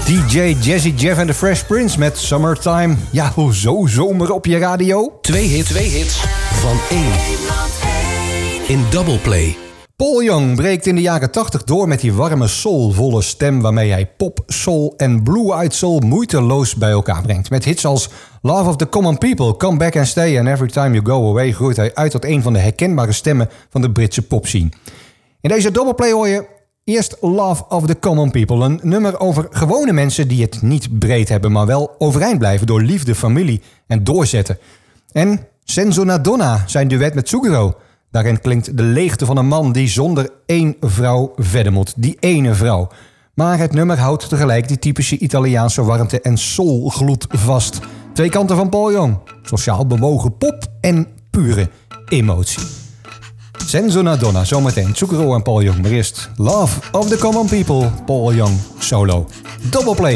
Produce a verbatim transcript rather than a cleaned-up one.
D J Jazzy Jeff en The Fresh Prince met Summertime. Ja, hoezo zomer op je radio? Twee hits, twee hits van één. In Double Play. Paul Young breekt in de jaren tachtig door met die warme soulvolle stem waarmee hij pop, soul en blue-eyed soul moeiteloos bij elkaar brengt. Met hits als Love of the Common People, Come Back and Stay en Every Time You Go Away groeit hij uit tot een van de herkenbare stemmen van de Britse popscene. In deze doubleplay hoor je eerst Love of the Common People, een nummer over gewone mensen die het niet breed hebben, maar wel overeind blijven door liefde, familie en doorzetten. En Senza una Donna, zijn duet met Zucchero. Daarin klinkt de leegte van een man die zonder één vrouw verder moet. Die ene vrouw. Maar het nummer houdt tegelijk die typische Italiaanse warmte en soulgloed vast. Twee kanten van Paul Young. Sociaal bewogen pop en pure emotie. Senza una Donna, zometeen Zucchero en Paul Young. Maar eerst Love of the Common People, Paul Young solo. Double play.